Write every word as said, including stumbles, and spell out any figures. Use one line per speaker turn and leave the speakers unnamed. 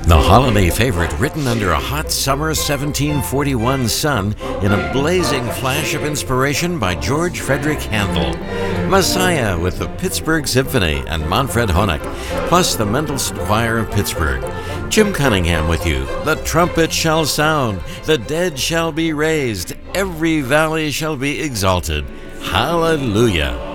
The holiday favorite written under a hot summer seventeen forty-one sun in a blazing flash of inspiration by George Frederick Handel. Messiah with the Pittsburgh Symphony and Manfred Honeck, plus the Mendelssohn Choir of Pittsburgh. Jim Cunningham with you. The trumpet shall sound, the dead shall be raised, every valley shall be exalted. Hallelujah.